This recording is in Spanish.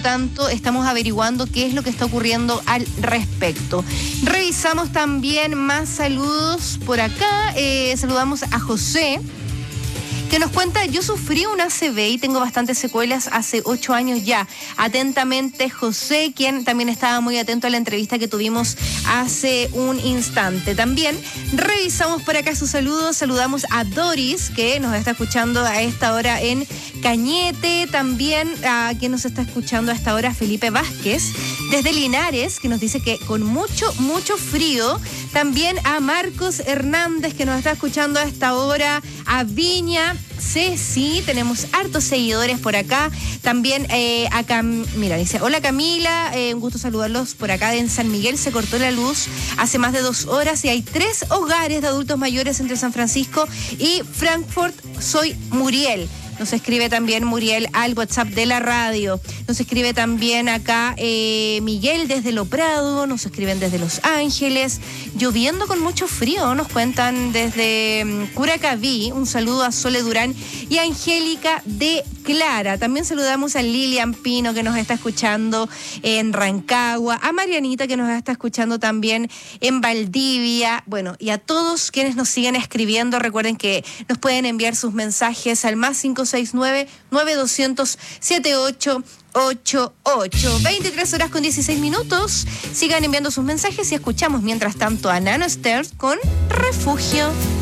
tanto estamos averiguando qué es lo que está ocurriendo al respecto. Revisamos también más saludos por acá. Saludamos a José, que nos cuenta: yo sufrí un ACV y tengo bastantes secuelas hace 8 años ya. Atentamente, José, quien también estaba muy atento a la entrevista que tuvimos hace un instante. También revisamos por acá sus saludos. Saludamos a Doris, que nos está escuchando a esta hora en Cañete. También a quien nos está escuchando a esta hora, Felipe Vázquez, desde Linares, que nos dice que con mucho frío. También a Marcos Hernández, que nos está escuchando a esta hora, a Viña. Sí, tenemos hartos seguidores por acá. También mira, dice: hola Camila, un gusto saludarlos por acá. En San Miguel se cortó la luz hace más de 2 horas y hay 3 hogares de adultos mayores entre San Francisco y Frankfurt. Soy Muriel. Nos escribe también Muriel al WhatsApp de la radio. Nos escribe también acá Miguel desde Lo Prado. Nos escriben desde Los Ángeles. Lloviendo con mucho frío, nos cuentan desde Curacaví. Un saludo a Sole Durán y a Angélica de Clara. También saludamos a Lilian Pino, que nos está escuchando en Rancagua. A Marianita, que nos está escuchando también en Valdivia. Bueno, y a todos quienes nos siguen escribiendo, recuerden que nos pueden enviar sus mensajes al más 569-9200-7888. 23 horas con 16 minutos. Sigan enviando sus mensajes y escuchamos mientras tanto a Nano Stairs con Refugio.